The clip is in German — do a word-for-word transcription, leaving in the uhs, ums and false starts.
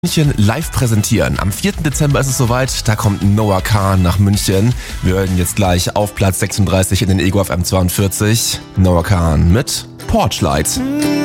München live präsentieren. Am vierten Dezember ist es soweit, da kommt Noah Kahan nach München. Wir hören jetzt gleich auf Platz sechsunddreißig in den Ego F M zweiundvierzig. Noah Kahan mit Porchlight.